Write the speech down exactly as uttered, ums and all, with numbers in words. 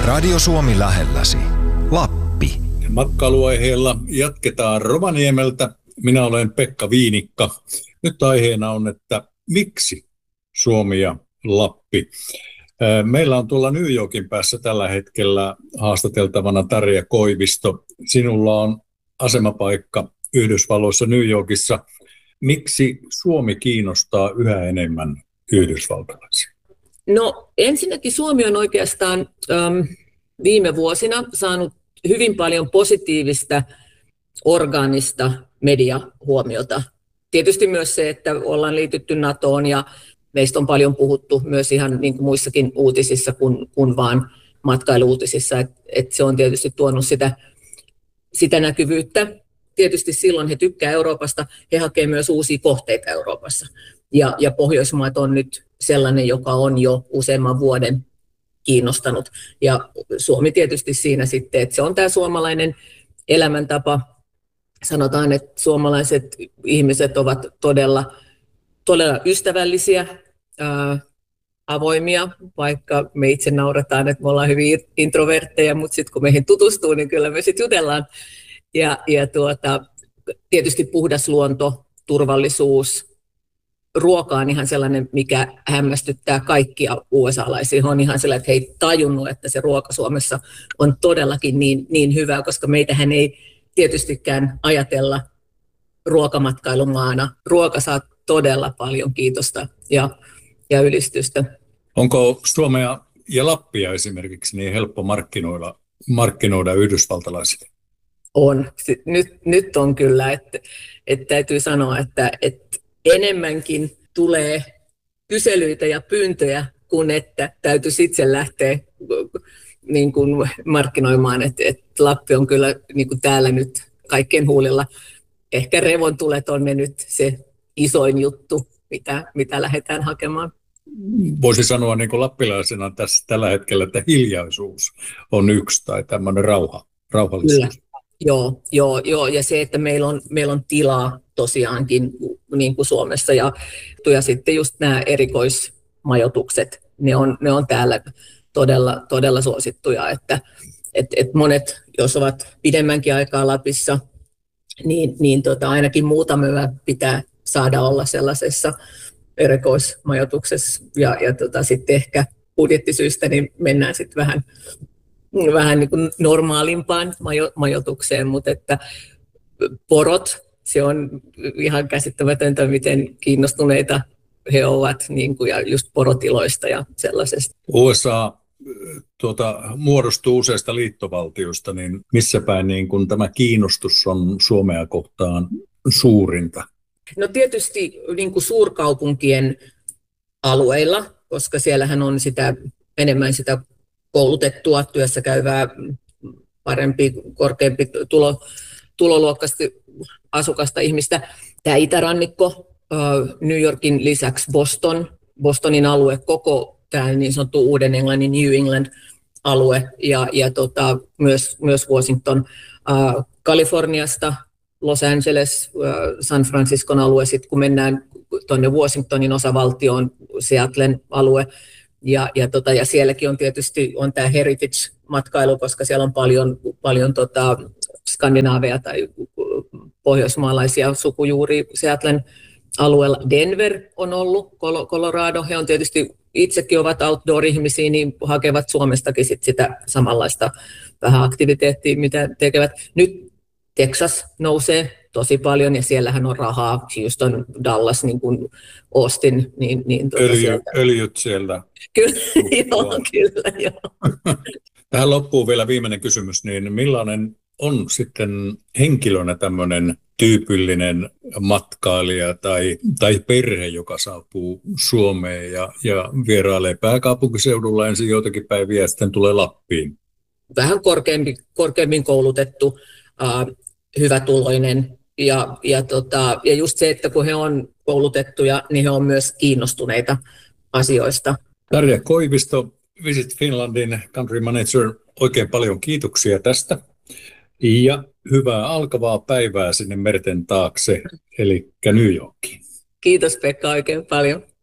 Radio Suomi lähelläsi. Lappi. Matkailuaiheella jatketaan Rovaniemeltä. Minä olen Pekka Viinikka. Nyt aiheena on, että miksi Suomi ja Lappi? Meillä on tuolla New Yorkin päässä tällä hetkellä haastateltavana Tarja Koivisto. Sinulla on asemapaikka Yhdysvalloissa New Yorkissa. Miksi Suomi kiinnostaa yhä enemmän yhdysvaltalaisia? No ensinnäkin Suomi on oikeastaan äm, viime vuosina saanut hyvin paljon positiivista orgaanista mediahuomiota. Tietysti myös se, että ollaan liitytty NATOon ja meistä on paljon puhuttu myös ihan niin kuin muissakin uutisissa kuin, kuin vaan matkailuutisissa, että et se on tietysti tuonut sitä, sitä näkyvyyttä. Tietysti silloin he tykkää Euroopasta, he hakee myös uusia kohteita Euroopassa. Ja, ja Pohjoismaat on nyt sellainen, joka on jo useamman vuoden kiinnostanut. Ja Suomi tietysti siinä sitten, että se on tämä suomalainen elämäntapa. Sanotaan, että suomalaiset ihmiset ovat todella, todella ystävällisiä, ää, avoimia, vaikka me itse naurataan, että me ollaan hyvin introvertteja, mutta sitten kun meihin tutustuu, niin kyllä me sitten jutellaan. Ja, ja tuota, tietysti puhdas luonto, turvallisuus, ruoka on ihan sellainen, mikä hämmästyttää kaikkia U S A-laisia. On ihan sellainen, että he ei tajunnut, että se ruoka Suomessa on todellakin niin, niin hyvää, koska meitähän ei tietystikään ajatella ruokamatkailumaana. Ruoka saa todella paljon kiitosta ja, ja ylistystä. Onko Suomea ja Lappia esimerkiksi niin helppo markkinoida, markkinoida yhdysvaltalaisille? On. Nyt, nyt on kyllä, että, että täytyy sanoa, että, että enemmänkin tulee kyselyitä ja pyyntöjä, kuin että täytyisi itse lähteä niin kuin markkinoimaan. Että, että Lappi on kyllä niin kuin täällä nyt kaikkien huulilla. Ehkä revontulet on ne nyt se isoin juttu, mitä, mitä lähdetään hakemaan. Voisi sanoa niin kuin lappilaisena tässä tällä hetkellä, että hiljaisuus on yksi tai tämmöinen rauha, rauhallisuus. Kyllä. Joo, joo, joo, ja se, että meillä on, meillä on tilaa tosiaankin niin kuin Suomessa, ja, ja sitten just nämä erikoismajoitukset, ne on, ne on täällä todella, todella suosittuja, että et, et monet, jos ovat pidemmänkin aikaa Lapissa, niin, niin tota, ainakin muutama pitää saada olla sellaisessa erikoismajoituksessa, ja, ja tota, sitten ehkä budjettisyistä niin mennään sitten vähän vähän niin kuin normaalimpaan majo- majoitukseen, mutta että porot, se on ihan käsittämätöntä, miten kiinnostuneita he ovat, niin kuin, ja just porotiloista ja sellaisesta. U S A tuota, muodostuu useista liittovaltioista, niin missä päin niin kun tämä kiinnostus on Suomea kohtaan suurinta? No tietysti niin kuin suurkaupunkien alueilla, koska siellähän on sitä, enemmän sitä koulutettua, työssä käyvää, parempi, korkeampi tulo, tuloluokkaista asukasta ihmistä. Tämä itärannikko, New Yorkin lisäksi Boston, Bostonin alue, koko tämä niin sanottu Uuden Englannin New England-alue ja, ja tota, myös, myös Washington, uh, Kaliforniasta, Los Angeles, uh, San Franciscon alue, sitten kun mennään tuonne Washingtonin osavaltioon, Seattlen alue, Ja, ja, tota, ja sielläkin on tietysti on tämä heritage-matkailu, koska siellä on paljon, paljon tota, skandinaaveja tai pohjoismaalaisia sukujuuria Seattlen alueella. Denver on ollut, Colorado, he on tietysti itsekin ovat outdoor-ihmisiä, niin hakevat Suomestakin sit sitä samanlaista vähän aktiviteettia, mitä tekevät. Nyt Texas nousee tosi paljon, ja siellähän on rahaa, Houston, Dallas, niin kuin Austin. Niin, niin tuota Öljy, sieltä. Öljyt siellä. Kyllä, joo, kyllä, joo. Tähän loppuu vielä viimeinen kysymys, niin millainen on sitten henkilönä tämmöinen tyypillinen matkailija tai, tai perhe, joka saapuu Suomeen ja, ja vierailee pääkaupunkiseudulla ensin joitakin päiviä ja sitten tulee Lappiin? Vähän korkeampi, korkeammin koulutettu, äh, hyvätuloinen ja, ja, tota, ja just se, että kun he on koulutettuja, niin he on myös kiinnostuneita asioista. Tarja Koivisto, Visit Finlandin country manager, oikein paljon kiitoksia tästä ja hyvää alkavaa päivää sinne merten taakse, eli New Yorkiin. Kiitos Pekka oikein paljon.